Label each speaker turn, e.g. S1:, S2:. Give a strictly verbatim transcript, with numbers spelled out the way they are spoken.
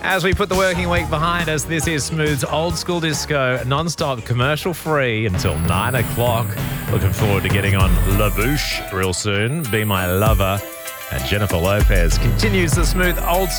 S1: As we put the working week behind us, this is Smooth's Old School Disco, non-stop commercial-free until nine o'clock. Looking forward to getting on La Bouche real soon. Be My Lover. And Jennifer Lopez continues the Smooth Old School